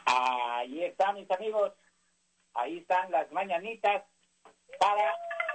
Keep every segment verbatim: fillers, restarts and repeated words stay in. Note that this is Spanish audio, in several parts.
Ahí están, mis amigos. Ahí están las mañanitas para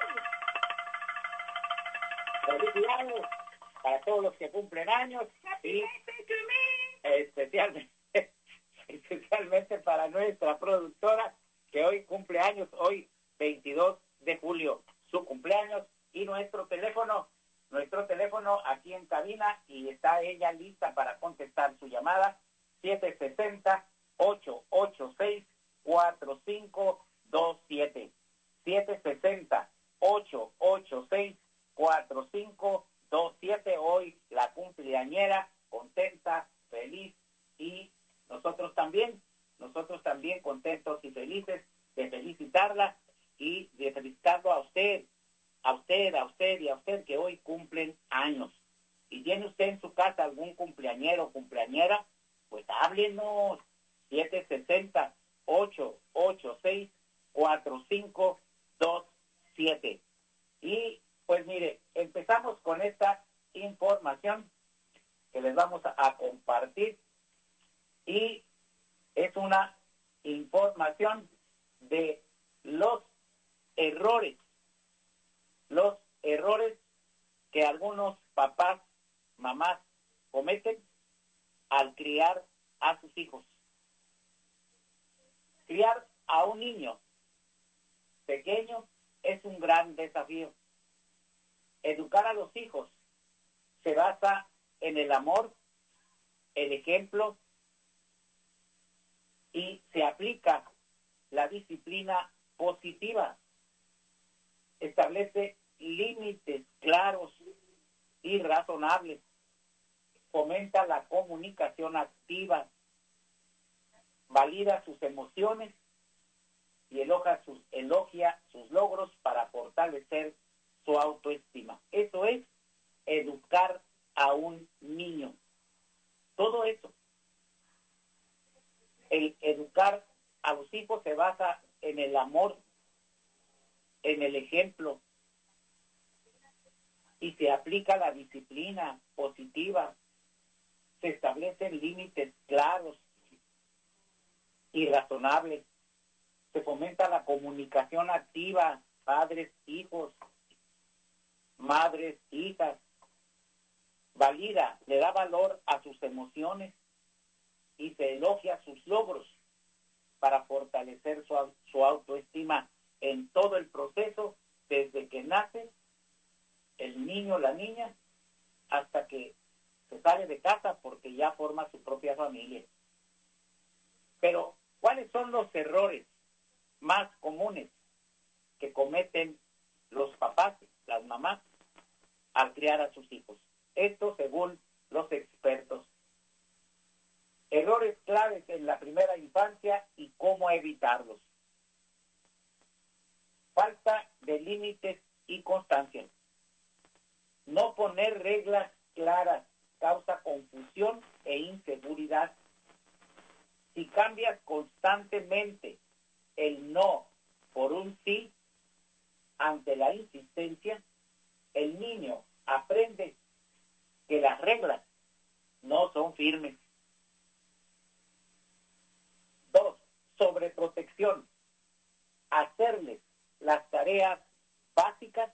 felicidades para todos los que cumplen años y especialmente, especialmente para nuestra productora que hoy cumple años, hoy veintidós de julio, su cumpleaños, y nuestro teléfono, nuestro teléfono aquí en cabina, y está ella lista para contestar su llamada, siete seis cero, ocho ocho seis, cuatro cinco dos siete, siete seis cero, ocho ocho seis, cuatro cinco dos siete. Hoy la cumpleañera, contenta, feliz, y nosotros también, nosotros también contentos y felices de felicitarla y de felicitarlo a usted, a usted, a usted y a usted que hoy cumplen años. Y tiene usted en su casa algún cumpleañero o cumpleañera, pues háblenos, siete seis cero, ocho ocho seis, cuatro cinco dos siete. Y pues mire, empezamos con esta información que les vamos a, a compartir, y es una información de los errores, los errores que algunos papás, mamás cometen al criar a sus hijos. Criar a un niño pequeño es un gran desafío. Educar a los hijos se basa en el amor, el ejemplo, y se aplica la disciplina positiva. Establece límites claros y razonables. Fomenta la comunicación activa. Valida sus emociones y elogia sus, elogia sus logros para fortalecer su autoestima. Eso es educar a un niño. Todo eso. El educar a los hijos se basa en el amor, en el ejemplo, y se aplica la disciplina positiva. Se establecen límites claros y razonables. Se fomenta la comunicación activa, padres, hijos, madres, hijas. Valida, le da valor a sus emociones y se elogia sus logros para fortalecer su, su autoestima en todo el proceso, desde que nace el niño o la niña hasta que se sale de casa porque ya forma su propia familia. Pero, ¿cuáles son los errores más comunes que cometen los papás, las mamás, al criar a sus hijos? Esto según los expertos. Errores claves en la primera infancia y cómo evitarlos. Falta de límites y constancia. No poner reglas claras causa confusión e inseguridad. Si cambias constantemente el no por un sí ante la insistencia, el niño aprende que las reglas no son firmes. Dos, sobreprotección. Hacerles las tareas básicas,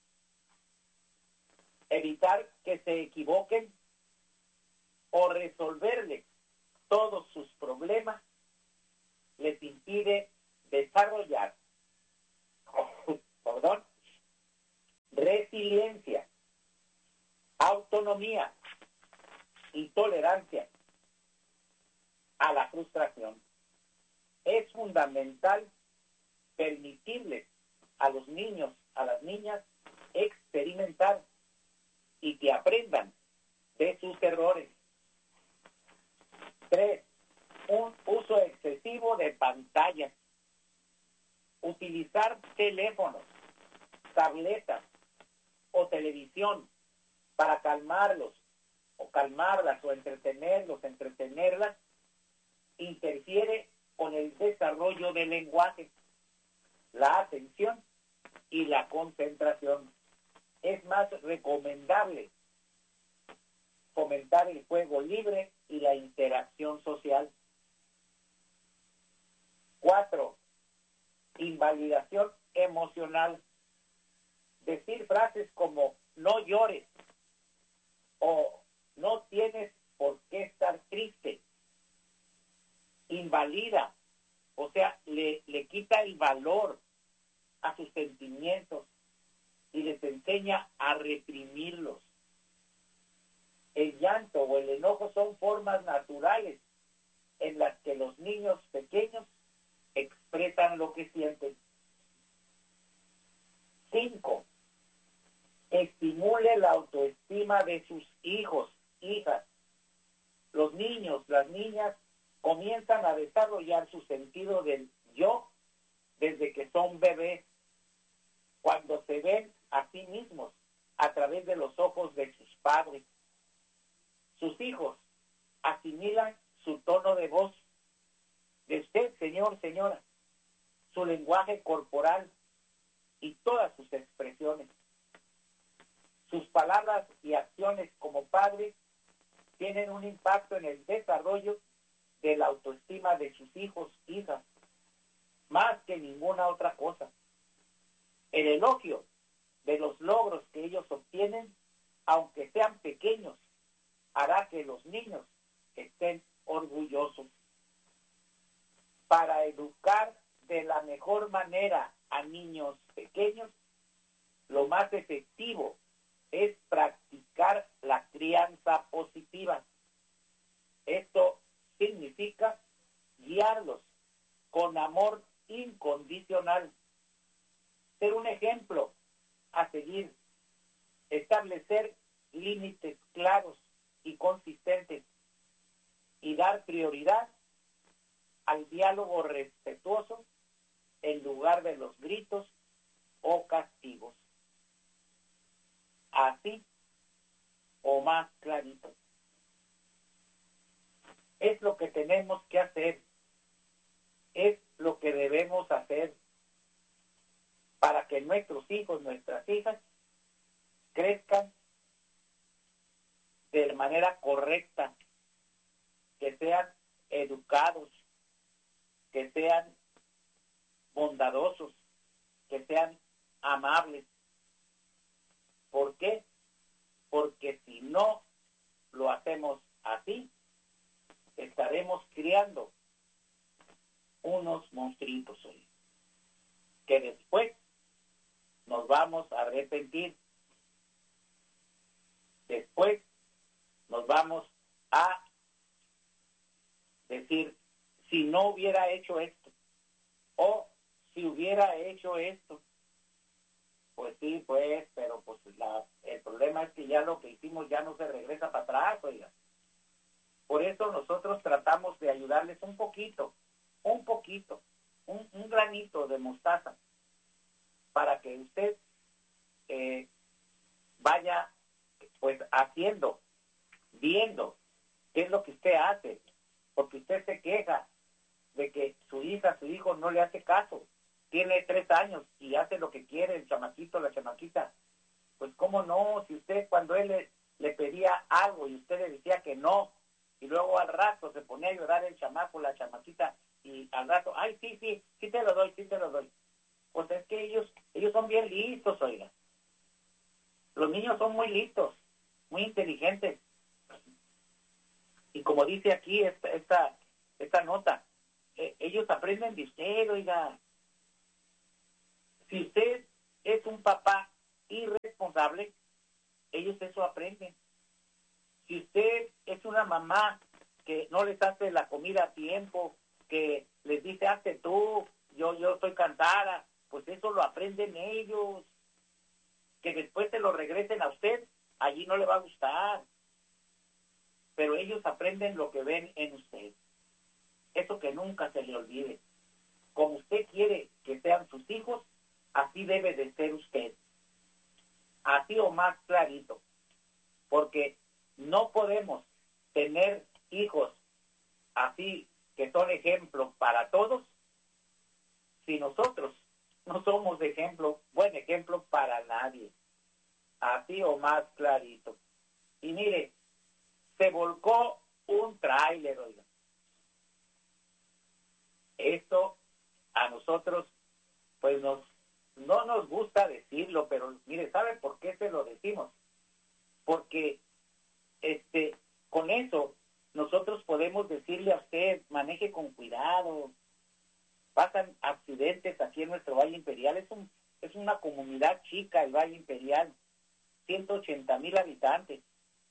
evitar que se equivoquen o resolverles todos sus problemas les impide desarrollar, perdón, resiliencia, autonomía y tolerancia a la frustración. Es fundamental permitirles a los niños, a las niñas, experimentar y que aprendan de sus errores. Tres, un uso excesivo de pantallas. Utilizar teléfonos, tabletas o televisión para calmarlos o calmarlas o entretenerlos, entretenerlas, interfiere con el desarrollo del lenguaje, la atención y la concentración. Es más recomendable fomentar el juego libre y la interacción social. Cuatro, invalidación emocional. Decir frases como no llores o no tienes por qué estar triste. Invalida, o sea, le, le quita el valor a sus sentimientos y les enseña a reprimirlos. El llanto o el enojo son formas naturales en las que los niños pequeños expresan lo que sienten. Cinco, estimule la autoestima de sus hijos, hijas. Los niños, las niñas comienzan a desarrollar su sentido del yo desde que son bebés, cuando se ven a sí mismos a través de los ojos de sus padres. Sus hijos asimilan su tono de voz de usted, señor, señora, su lenguaje corporal y todas sus expresiones. Sus palabras y acciones como padres tienen un impacto en el desarrollo de la autoestima de sus hijos, hijas, más que ninguna otra cosa. El elogio de los logros que ellos obtienen, aunque sean pequeños, hará que los niños estén orgullosos. Para educar de la mejor manera a niños pequeños, lo más efectivo es practicar la crianza positiva. Esto significa guiarlos con amor incondicional, ser un ejemplo a seguir, establecer límites claros y consistentes y dar prioridad al diálogo respetuoso en lugar de los gritos o castigos. Así o más clarito. Es lo que tenemos que hacer. Es lo que debemos hacer para que nuestros hijos, nuestras hijas, crezcan de manera correcta, que sean educados, que sean bondadosos, que sean amables. ¿Por qué? Porque si no lo hacemos así, estaremos criando unos monstruitos hoy, que después nos vamos a arrepentir. Después nos vamos a decir, si no hubiera hecho esto, o si hubiera hecho esto, pues sí, pues, pero pues la, el problema es que ya lo que hicimos ya no se regresa para atrás, oiga. Por eso nosotros tratamos de ayudarles un poquito, un poquito, un, un granito de mostaza, para que usted eh, vaya pues haciendo, viendo qué es lo que usted hace, porque usted se queja de que su hija, su hijo no le hace caso, tiene tres años y hace lo que quiere el chamaquito, la chamaquita. Pues cómo no, si usted cuando él le, le pedía algo y usted le decía que no, y luego al rato se ponía a llorar el chamaco, la chamaquita, y al rato, ay, sí, sí, sí te lo doy, sí te lo doy. Pues es que ellos, ellos son bien listos, oiga. Los niños son muy listos, muy inteligentes. Y como dice aquí esta, esta, esta nota, eh, ellos aprenden de usted, oiga. Si usted es un papá irresponsable, ellos eso aprenden. Si usted es una mamá que no les hace la comida a tiempo, que les dice, hazte tú, yo, yo estoy cansada, pues eso lo aprenden ellos. Que después se lo regresen a usted, allí no le va a gustar. Pero ellos aprenden lo que ven en usted. Eso que nunca se le olvide. Como usted quiere que sean sus hijos, así debe de ser usted. Así o más clarito. Porque no podemos tener hijos así que son ejemplos para todos si nosotros no somos ejemplo, buen ejemplo para nadie. Así o más clarito. Y mire, se volcó un tráiler, oiga. Esto nosotros, pues nos no nos gusta decirlo, pero mire, ¿sabe por qué se lo decimos? Porque este con eso nosotros podemos decirle a usted, maneje con cuidado, pasan accidentes aquí en nuestro Valle Imperial, es un es una comunidad chica el Valle Imperial, ciento ochenta mil habitantes,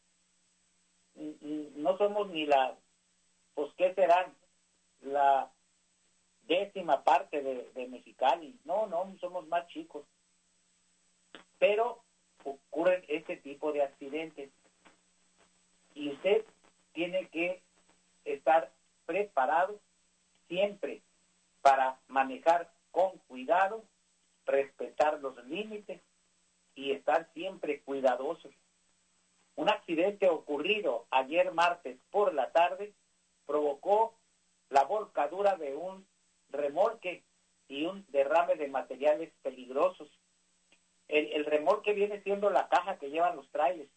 no somos ni la, pues qué serán, la décima parte de, de Mexicali, no, no, somos más chicos, pero ocurren este tipo de accidentes y usted tiene que estar preparado siempre para manejar con cuidado, respetar los límites y estar siempre cuidadosos. Un accidente ocurrido ayer martes por la tarde provocó la volcadura de un remolque y un derrame de materiales peligrosos. El, el remolque viene siendo la caja que llevan los trailers.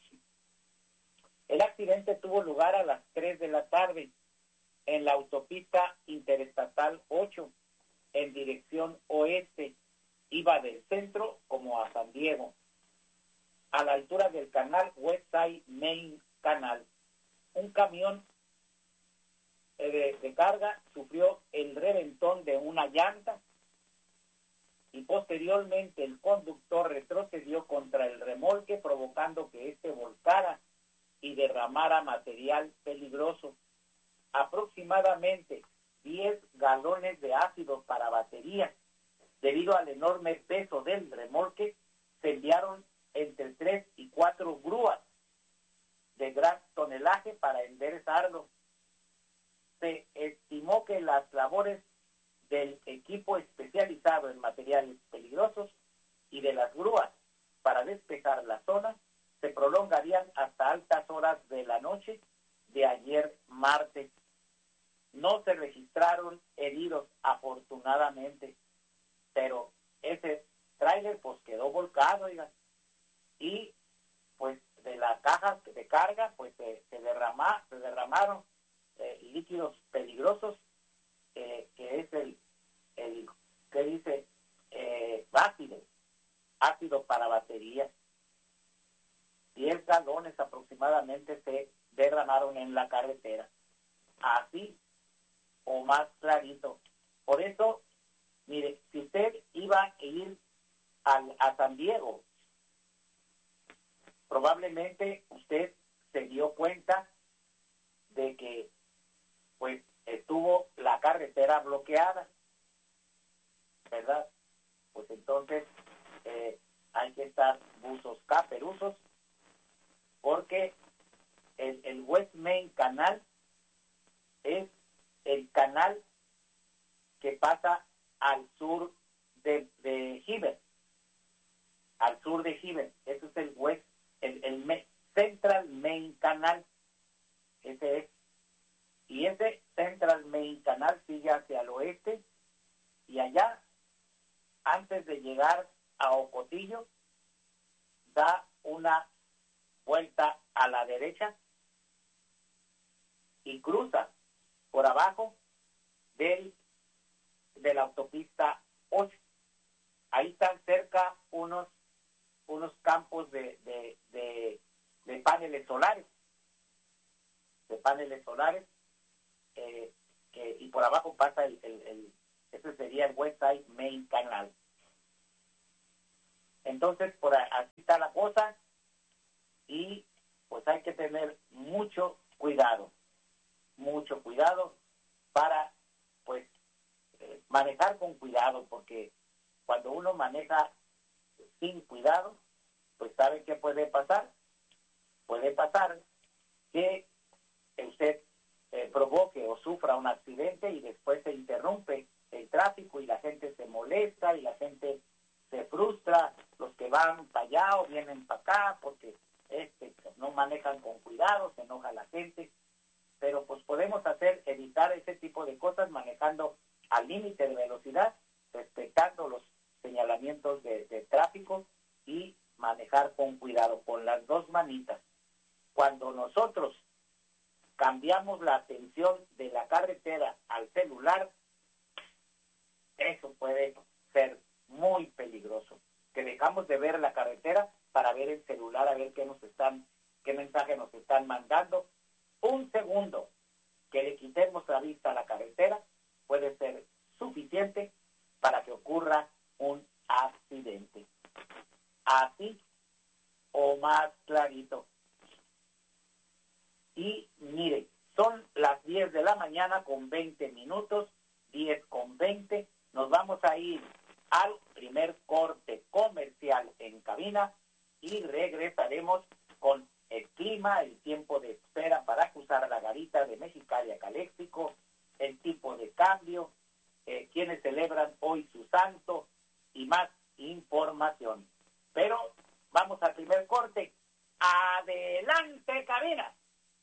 El accidente tuvo lugar a las tres de la tarde en la autopista interestatal ocho en dirección oeste. Iba del centro como a San Diego, a la altura del canal Westside Main Canal. Un camión de, de carga sufrió el reventón de una llanta y posteriormente el conductor retrocedió contra el remolque, provocando que éste volcara y derramara material peligroso. Aproximadamente diez galones de ácido para batería, debido al enorme peso del remolque, se enviaron entre tres y cuatro grúas de gran tonelaje para enderezarlo. Se estimó que las labores del equipo especializado en materiales peligrosos y de las grúas para despejar la zona se prolongarían hasta altas horas de la noche de ayer martes. No se registraron heridos, afortunadamente, pero ese tráiler pues quedó volcado, oigan, y pues de las cajas de carga pues se, se, derrama, se derramaron eh, líquidos peligrosos, eh, que es el, el que dice eh, ácido, ácido para baterías. diez galones aproximadamente se derramaron en la carretera, así o más clarito. Por eso, mire, si usted iba a ir al, a San Diego, probablemente usted se dio cuenta de que pues estuvo la carretera bloqueada, ¿verdad? Pues entonces eh, hay que estar buzos caperuzos, porque el, el West Main Canal es el canal que pasa al sur de, de Heber, al sur de Heber. Ese es el West, el, el Central Main Canal, ese es. Y ese Central Main Canal sigue hacia el oeste, y allá, antes de llegar a Ocotillo, da una vuelta a la derecha y cruza por abajo del de la autopista ocho. Ahí están cerca unos unos campos de, de, de, de paneles solares, de paneles solares, eh, que, y por abajo pasa el, el, el ese sería el Westside Main Canal. Entonces, por aquí está la cosa, y pues hay que tener mucho cuidado, mucho cuidado para pues eh, manejar con cuidado, porque cuando uno maneja sin cuidado, pues ¿sabe qué puede pasar? Puede pasar que usted eh, provoque o sufra un accidente y después se interrumpe el tráfico y la gente se molesta y la gente se frustra, los que van para allá o vienen para acá porque este no manejan con cuidado, se enoja la gente, pero pues podemos hacer, evitar ese tipo de cosas manejando al límite de velocidad, respetando los señalamientos de, de tráfico y manejar con cuidado, con las dos manitas. Cuando nosotros cambiamos la atención de la carretera al celular, puede ser muy peligroso. Que dejamos de ver la carretera para ver el celular, a ver qué nos están, qué mensaje nos están mandando. Un segundo que le quitemos la vista a la carretera puede ser suficiente para que ocurra un accidente. Así o más clarito. Y mire, son las diez de la mañana con veinte minutos, diez con veinte. Nos vamos a ir al primer corte comercial en cabina y regresaremos con el clima, el tiempo de espera para cruzar la garita de Mexicali a Caléxico, el tipo de cambio, eh, quienes celebran hoy su santo y más información. Pero vamos al primer corte. ¡Adelante, cabina!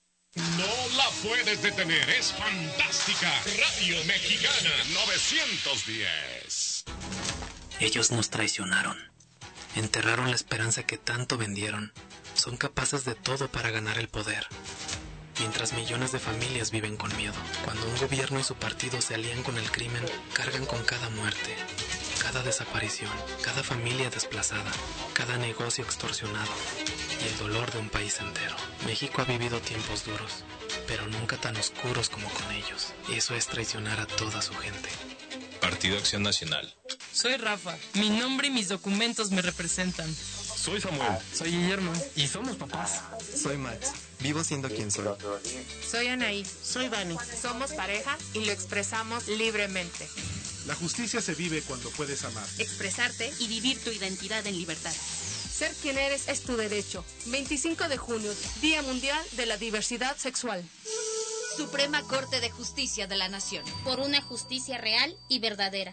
No la puedes detener, es fantástica. Radio Mexicana novecientos diez. Ellos nos traicionaron. Enterraron la esperanza que tanto vendieron. Son capaces de todo para ganar el poder. Mientras millones de familias viven con miedo. Cuando un gobierno y su partido se alían con el crimen, cargan con cada muerte, cada desaparición, cada familia desplazada, cada negocio extorsionado y el dolor de un país entero. México ha vivido tiempos duros, pero nunca tan oscuros como con ellos. Eso es traicionar a toda su gente. Partido Acción Nacional. Soy Rafa. Mi nombre y mis documentos me representan. Soy Samuel. Soy Guillermo. Y somos papás. Soy Max. Vivo siendo quien soy. Soy Anaí. Soy Vani. Somos pareja y lo expresamos libremente. La justicia se vive cuando puedes amar. Expresarte y vivir tu identidad en libertad. Ser quien eres es tu derecho. veinticinco de junio, Día Mundial de la Diversidad Sexual. Suprema Corte de Justicia de la Nación. Por una justicia real y verdadera.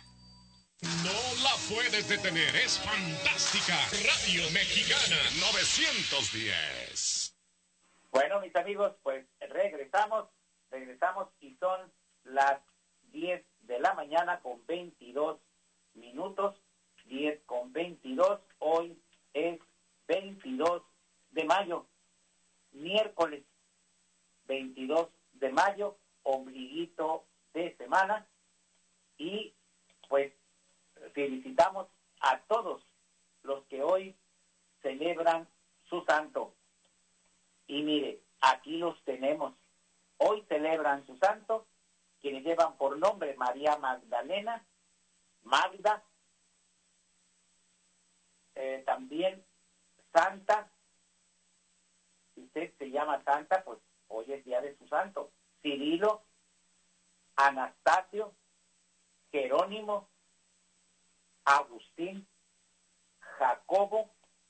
No la puedes detener, es fantástica. Radio Mexicana novecientos diez. Bueno, mis amigos, pues regresamos, regresamos y son las diez de la mañana con veintidós minutos, diez con veintidós. Hoy es veintidós de mayo, miércoles veintidós de mayo, ombliguito de semana, y pues felicitamos a todos los que hoy celebran su santo. Y mire, aquí los tenemos. Hoy celebran su santo quienes llevan por nombre María Magdalena, Magda, eh, también Santa. Si usted se llama Santa, pues hoy es día de su santo. Cirilo, Anastasio, Jerónimo, Agustín, Jacobo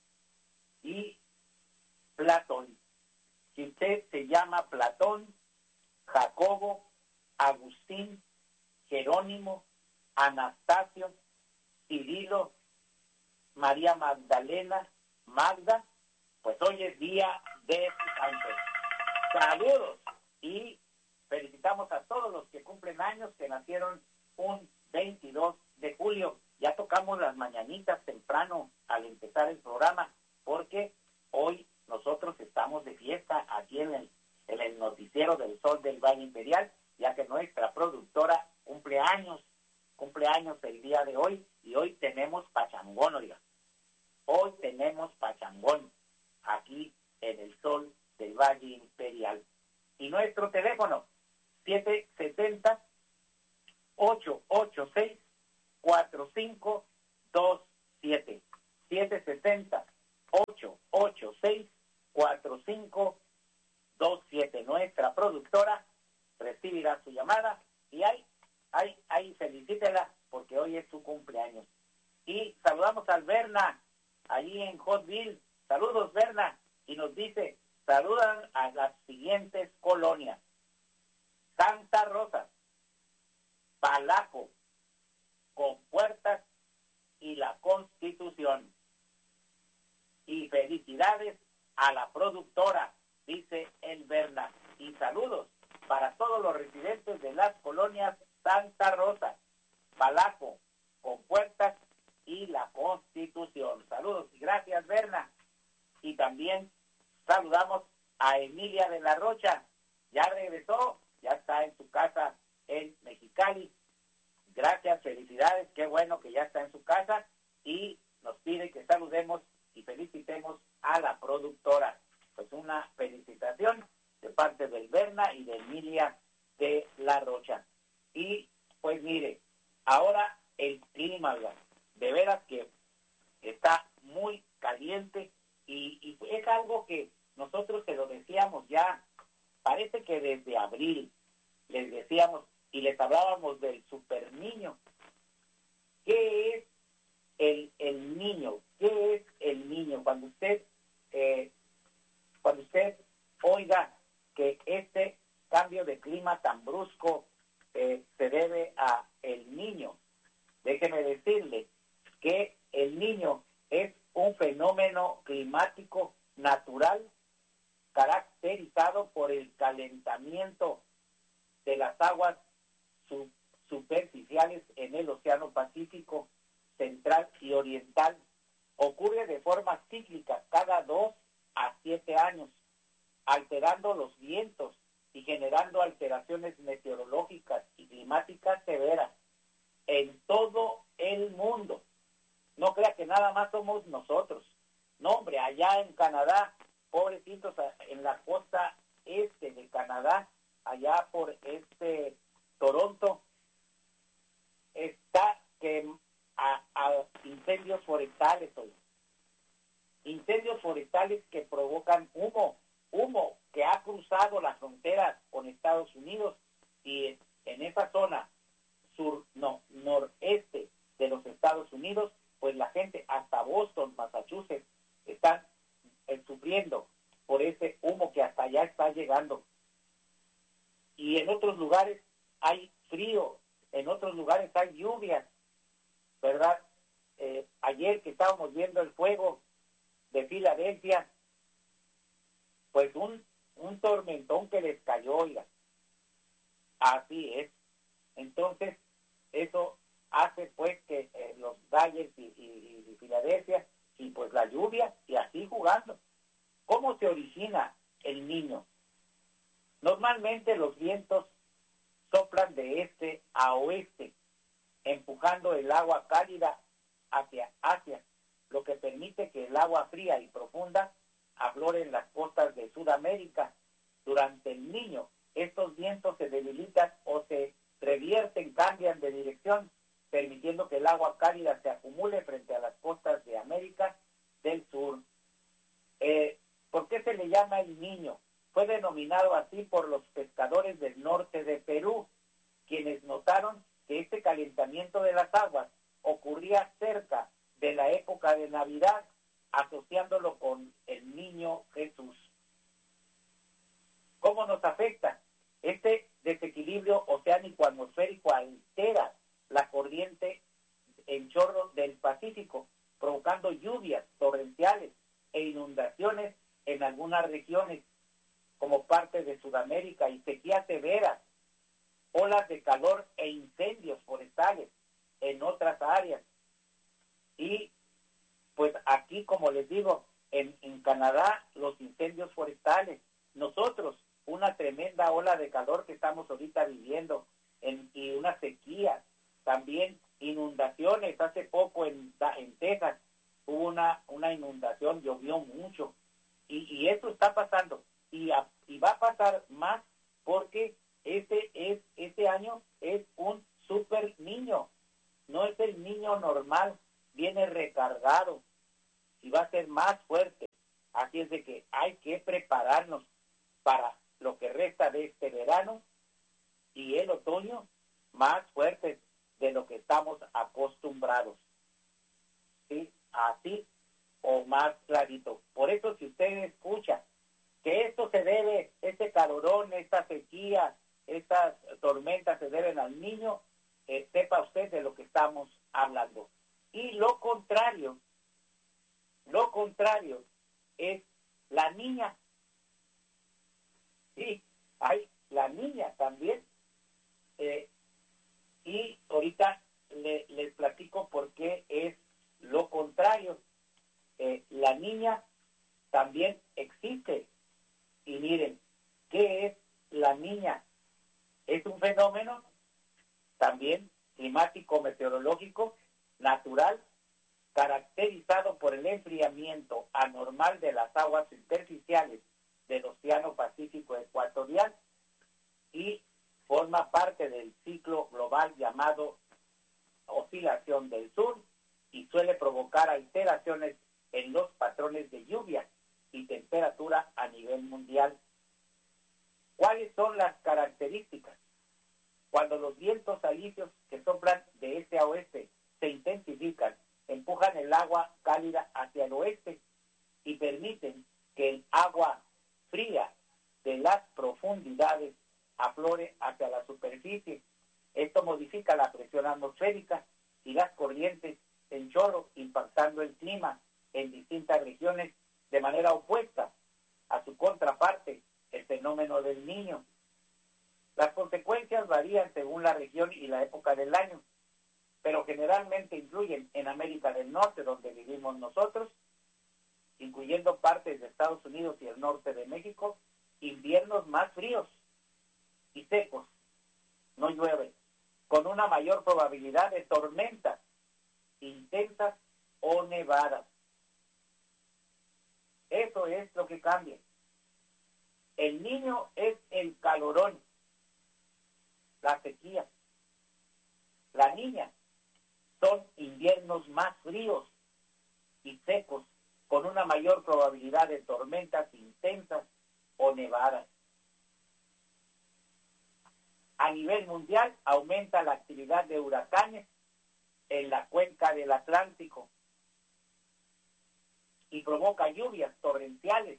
y Platón. Si usted se llama Platón, Jacobo, Agustín, Jerónimo, Anastasio, Cirilo, María Magdalena, Magda, pues hoy es día de su santo. Saludos y felicitamos a todos los que cumplen años, que nacieron un veintidós de julio. Ya tocamos las mañanitas temprano al empezar el programa, porque hoy nosotros estamos de fiesta aquí en el, en el noticiero del Sol del Valle Imperial, ya que nuestra productora cumple años, cumple años el día de hoy, y hoy tenemos pachangón, oiga. Hoy tenemos pachangón aquí en el Sol del Valle Imperial. Y nuestro teléfono, siete siete cero, ocho ocho seis, cuatro cinco dos siete. siete siete cero, ocho ocho seis, cuatro cinco dos siete. Nuestra productora recibirá su llamada y ahí, ahí, ahí felicítela porque hoy es su cumpleaños. Y saludamos al Berna, allí en Hotville. Saludos, Berna. Y nos dice, saludan a las siguientes colonias: Santa Rosa, Palaco, Compuertas y La Constitución. Y felicidades a la productora, dice el Berna. Y saludos para todos los residentes de las colonias Santa Rosa, Palaco, Compuertas y La Constitución. Saludos y gracias, Berna. Y también saludamos a Emilia de la Rocha. Ya regresó, ya está en su casa en Mexicali. Gracias, felicidades, qué bueno Clara Rocha. Y pues mire, ahora el clima, oiga, de veras que está muy caliente y, y es algo que nosotros se lo decíamos ya, parece que desde abril les decíamos y les hablábamos del super niño. ¿Qué es el, el niño? ¿Qué es el niño? Cuando usted, eh, cuando usted oiga que este cambio de clima tan brusco eh, se debe a el niño, déjeme decirle que el niño es un fenómeno climático natural caracterizado por el calentamiento de las aguas sub- superficiales en el Océano Pacífico Central y Oriental. Ocurre de forma cíclica cada dos a siete años, alterando los vientos y generando alteraciones meteorológicas y climáticas severas en todo el mundo. No crea que nada más somos nosotros. No, hombre, allá en Canadá, pobrecitos, en la costa este de Canadá, allá por este Toronto, está que a, a incendios forestales hoy. Incendios forestales que provocan humo, humo que ha cruzado la frontera con Estados Unidos y en esa zona sur, no, noreste de los Estados Unidos, pues la gente hasta Boston, Massachusetts, están eh, sufriendo por ese humo que hasta allá está llegando. Y en otros lugares hay frío, en otros lugares hay lluvias, ¿verdad? Eh, ayer que estábamos viendo el fuego de Filadelfia, pues un, un tormentón que les cayó, oiga. Así es. Entonces, eso hace pues que eh, los Dodgers y, y, y Filadelfia, y pues la lluvia, y así jugando. ¿Cómo se origina el niño? Normalmente los vientos soplan de este a oeste, empujando el agua cálida hacia Asia, lo que permite que el agua fría y profunda aflore en las costas de Sudamérica. Durante el Niño, estos vientos se debilitan o se revierten, cambian de dirección, permitiendo que el agua cálida se acumule frente a las costas de América del Sur. Eh, ¿Por qué se le llama el Niño? Fue denominado así por los pescadores del norte de Perú, quienes notaron que este calentamiento de las aguas ocurría cerca de la época de Navidad, asociándolo con el Niño Jesús. ¿Cómo nos afecta? Este desequilibrio oceánico atmosférico altera la corriente en chorro del Pacífico, provocando lluvias torrenciales e inundaciones en algunas regiones, como parte de Sudamérica, y sequías severas, olas de calor e incendios forestales en otras áreas. Y pues aquí, como les digo, en, en Canadá, los incendios forestales. Nosotros, una tremenda ola de calor que estamos ahorita viviendo, en, y una sequía, también inundaciones. Hace poco en, en Texas hubo una, una inundación, llovió mucho, y, y eso está pasando, y, a, y va a pasar más porque este, es, este año es un super niño, no es el niño normal, viene recargado y va a ser más fuerte. Así es de que hay que prepararnos para lo que resta de este verano y el otoño más fuertes de lo que estamos acostumbrados. ¿Sí? Así o más clarito. Por eso, si usted escucha que esto se debe, este calorón, esta sequía, estas tormentas se deben al niño, eh, sepa usted de lo que estamos hablando. Y lo contrario, lo contrario es la niña. Sí, hay la niña también. Eh, y ahorita le, les platico por qué es lo contrario. Eh, la niña también existe. Y miren, ¿qué es la niña? Es un fenómeno también climático, meteorológico, natural, caracterizado por el enfriamiento anormal de las aguas superficiales del Océano Pacífico Ecuatorial y forma parte del ciclo global llamado oscilación del sur y suele provocar alteraciones en los patrones de lluvia y temperatura a nivel mundial. ¿Cuáles son las características? Cuando los vientos alisios que soplan de este a oeste se intensifican, empujan el agua cálida hacia el oeste y permiten que el agua fría de las profundidades aflore hacia la superficie. Esto modifica la presión atmosférica y las corrientes en chorro, impactando el clima en distintas regiones de manera opuesta a su contraparte, el fenómeno del Niño. Las consecuencias varían según la región y la época del año, pero generalmente incluyen en América del Norte, donde vivimos nosotros, incluyendo partes de Estados Unidos y el norte de México, inviernos más fríos y secos, no llueve, con una mayor probabilidad de tormentas intensas o nevadas. Eso es lo que cambia. El Niño es el calorón, la sequía. La Niña son inviernos más fríos y secos, con una mayor probabilidad de tormentas intensas o nevadas. A nivel mundial aumenta la actividad de huracanes en la cuenca del Atlántico y provoca lluvias torrenciales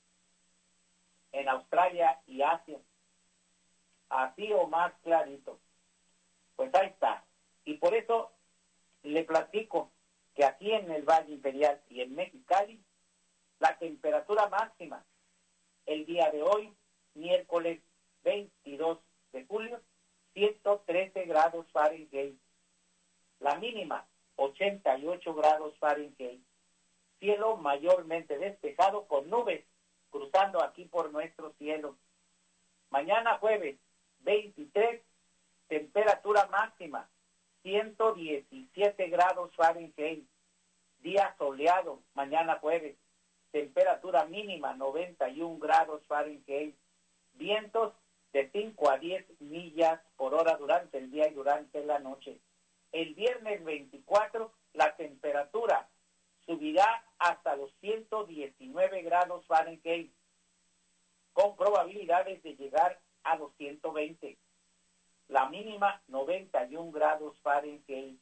en Australia y Asia. Así o más clarito. Pues ahí está. Y por eso le platico que aquí en el Valle Imperial y en Mexicali, la temperatura máxima el día de hoy, miércoles veintidós de julio, ciento trece grados Fahrenheit. La mínima, ochenta y ocho grados Fahrenheit. Cielo mayormente despejado con nubes cruzando aquí por nuestro cielo. Mañana jueves, veintitrés, temperatura máxima, ciento diecisiete grados Fahrenheit. Día soleado, mañana jueves. Temperatura mínima, noventa y un grados Fahrenheit. Vientos de cinco a diez millas por hora durante el día y durante la noche. El viernes veinticuatro, la temperatura subirá hasta los ciento diecinueve grados Fahrenheit, con probabilidades de llegar a los ciento veinte. La mínima, noventa y un grados Fahrenheit.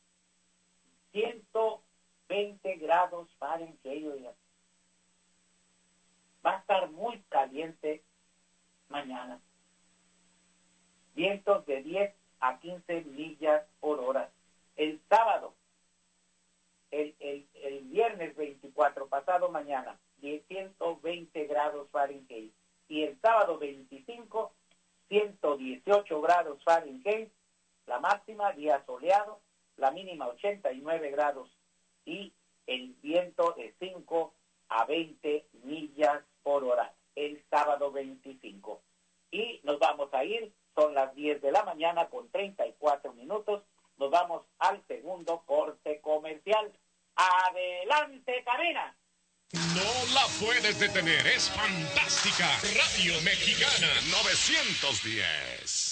ciento veinte grados Fahrenheit, oigan. Va a estar muy caliente mañana. Vientos de diez a quince millas por hora. El sábado, el, el, el viernes veinticuatro, pasado mañana, ciento veinte grados Fahrenheit. Y el sábado veinticinco, ciento dieciocho grados Fahrenheit. La máxima, día soleado. La mínima, ochenta y nueve grados. Y el viento de cinco a veinte millas por hora. El sábado veinticinco. Y nos vamos a ir, son las diez de la mañana con treinta y cuatro minutos. Nos vamos al segundo corte comercial. ¡Adelante, cabina! No la puedes detener, es fantástica. Radio Mexicana novecientos diez.